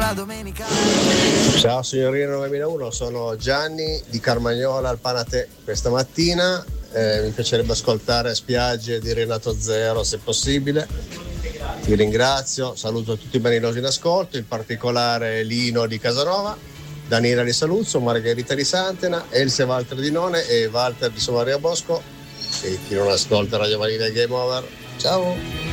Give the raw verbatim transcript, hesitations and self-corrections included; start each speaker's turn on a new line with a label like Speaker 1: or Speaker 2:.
Speaker 1: la domenica.
Speaker 2: Ciao signorina novemilauno, sono Gianni di Carmagnola al Panatè. Questa mattina eh, mi piacerebbe ascoltare Spiagge di Renato Zero se possibile. Ti ringrazio, saluto tutti i benilosi in ascolto, in particolare Lino di Casanova, Daniela di Saluzzo, Margherita di Santena, Else Walter di None e Walter di Sommaria Bosco e chi non ascolta Radio Vanilla Game Over. Ciao!